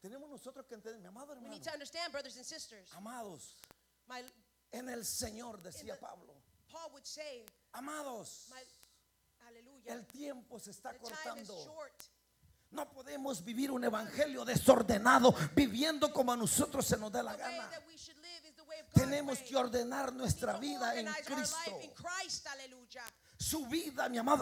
Tenemos nosotros que entender, mi amado We hermano, need to understand, brothers and sisters. amados, My, en el Señor, decía the- Pablo, Paul would say, amados, hallelujah, el tiempo se está the time is cortando. short. No podemos vivir un evangelio desordenado, viviendo como a nosotros se nos dé la The way gana. that we should live is the way of God's Tenemos way. que ordenar We nuestra need to vida en organize our life Cristo. in Christ, hallelujah. Su vida, mi amado